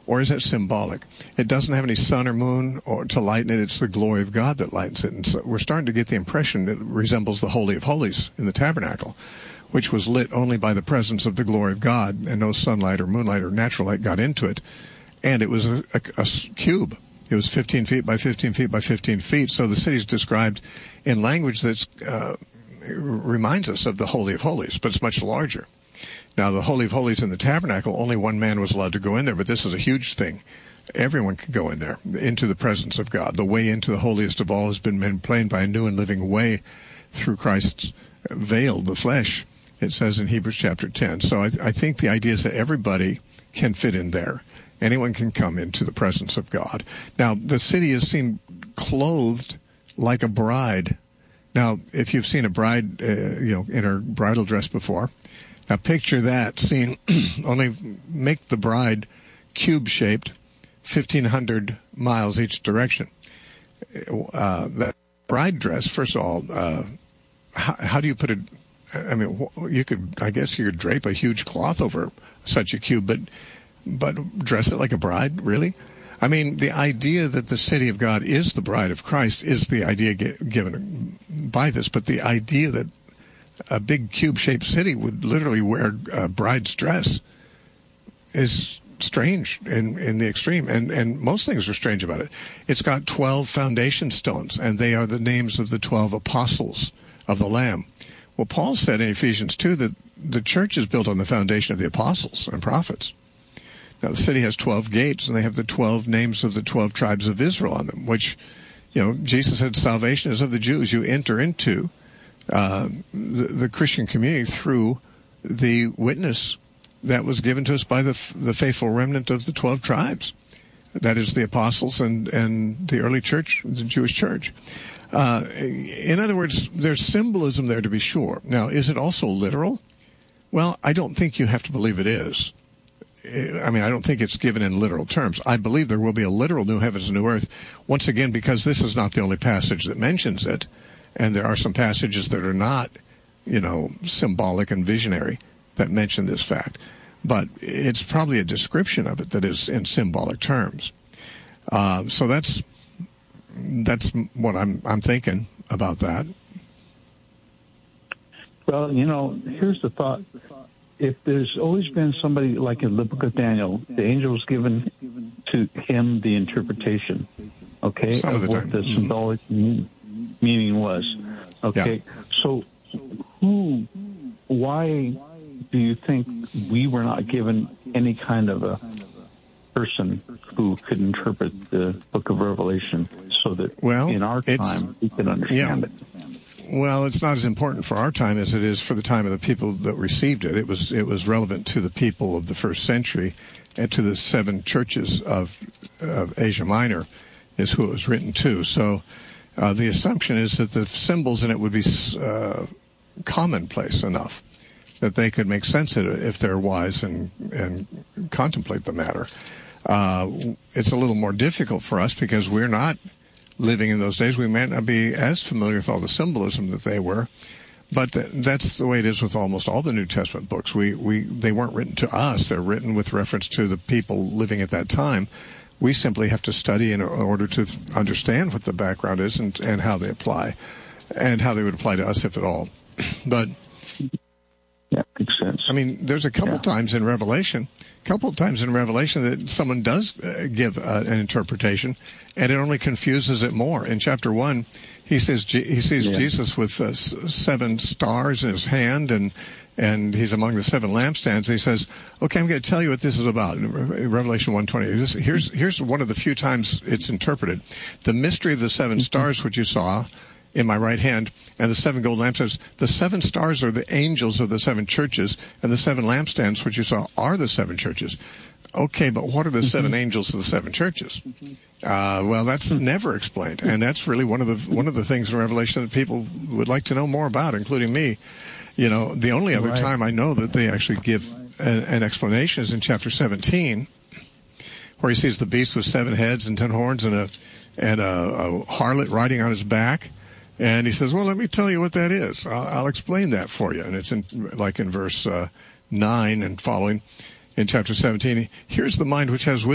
or is it symbolic? It doesn't have any sun or moon or to lighten it. It's the glory of God that lightens it. And so we're starting to get the impression it resembles the Holy of Holies in the tabernacle, which was lit only by the presence of the glory of God, and no sunlight or moonlight or natural light got into it. And it was a cube. It was 15 feet by 15 feet by 15 feet. So the city is described in language that reminds us of the Holy of Holies, but it's much larger. Now, the Holy of Holies in the tabernacle, only one man was allowed to go in there, but this is a huge thing. Everyone could go in there, into the presence of God. The way into the holiest of all has been made plain by a new and living way through Christ's veil, the flesh, it says in Hebrews chapter 10. So I think the idea is that everybody can fit in there. Anyone can come into the presence of God. Now, the city is seen clothed like a bride. Now, if you've seen a bride, in her bridal dress before, now picture that scene. Only make the bride cube-shaped, 1,500 miles each direction. That bride dress, first of all, how do you put it? I mean, you could drape a huge cloth over such a cube, but dress it like a bride, really? I mean, the idea that the city of God is the bride of Christ is the idea given by this, but the idea that a big cube-shaped city would literally wear a bride's dress is strange in the extreme, and most things are strange about it. It's got 12 foundation stones, and they are the names of the 12 apostles of the Lamb. Well, Paul said in Ephesians 2 that the church is built on the foundation of the apostles and prophets. Now, the city has 12 gates, and they have the 12 names of the 12 tribes of Israel on them, which, Jesus said salvation is of the Jews. You enter into the Christian community through the witness that was given to us by the faithful remnant of the 12 tribes. That is the apostles and the early church, the Jewish church. In other words, there's symbolism there to be sure. Now, is it also literal? Well, I don't think you have to believe it is. I mean, I don't think it's given in literal terms. I believe there will be a literal new heavens and new earth, once again, because this is not the only passage that mentions it, and there are some passages that are not, symbolic and visionary that mention this fact. But it's probably a description of it that is in symbolic terms. So that's what I'm thinking about that. Well, here's the thought. If there's always been somebody like in the book of Daniel, the angel was given to him the interpretation, of what the symbolic meaning was. Okay, yeah. So why do you think we were not given any kind of a person who could interpret the book of Revelation so that in our time we could understand it? Well, it's not as important for our time as it is for the time of the people that received it. It was relevant to the people of the first century and to the 7 churches of Asia Minor is who it was written to. So the assumption is that the symbols in it would be commonplace enough that they could make sense of it if they're wise and contemplate the matter. It's a little more difficult for us because we're not living in those days. We may not be as familiar with all the symbolism that they were, but that's the way it is with almost all the New Testament books. They weren't written to us. They're written with reference to the people living at that time. We simply have to study in order to understand what the background is and how they apply, and how they would apply to us, if at all. But yeah, makes sense. I mean, there's a couple times in Revelation that someone does give an interpretation, and it only confuses it more. In chapter 1, he sees Jesus with 7 stars in his hand, and he's among the 7 lampstands. He says, "Okay, I'm going to tell you what this is about." In Revelation 1:20. Here's one of the few times it's interpreted: the mystery of the 7 stars which you saw in my right hand, and the 7 gold lampstands. The 7 stars are the angels of the 7 churches, and the 7 lampstands, which you saw, are the 7 churches. Okay, but what are the 7 angels of the 7 churches? Well, that's never explained, and that's really one of the things in Revelation that people would like to know more about, including me. The only other time I know that they actually give an explanation is in chapter 17, where he sees the beast with 7 heads and 10 horns and a harlot riding on his back. And he says, well, let me tell you what that is. I'll explain that for you. And it's in verse 9 and following in chapter 17. Here's the mind which has wisdom.